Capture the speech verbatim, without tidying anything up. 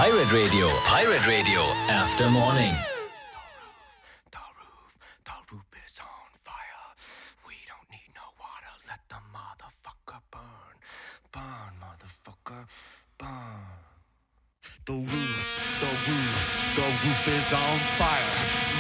Pirate Radio, Pirate Radio, after morning. The roof, the roof, the roof is on fire. We don't need no water, let the motherfucker burn. Burn, motherfucker, burn. The roof, the roof, the roof is on fire.